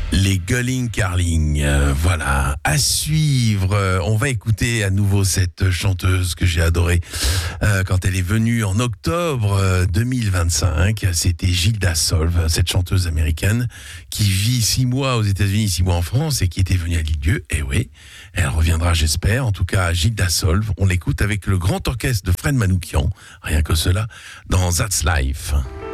Les Gulling Carling, voilà. À suivre, on va écouter à nouveau cette chanteuse que j'ai adorée quand elle est venue en octobre 2025. C'était Gilda Solve, cette chanteuse américaine qui vit 6 mois aux États-Unis, 6 mois en France et qui était venue à l'Île-Dieu. Et oui, elle reviendra, j'espère. En tout cas, Gilda Solve, on l'écoute avec le grand orchestre de Fred Manoukian, rien que cela, dans That's Life.